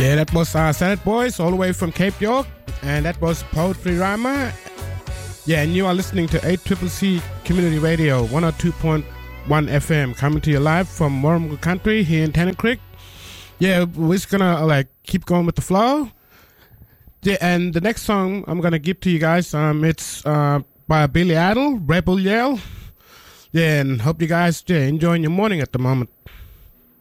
Yeah, that was Senate Boys all the way from Cape York, and that was Poetry Rhymer. Yeah, and you are listening to 8CCC Community Radio, 102.1 FM, coming to you live from Warrnambool Country here in Tennant Creek. Yeah, we're just gonna keep going with the flow. Yeah, and the next song I'm gonna give to you guys, it's by Billy Idol, Rebel Yell. Yeah, and hope you guys enjoying your morning at the moment.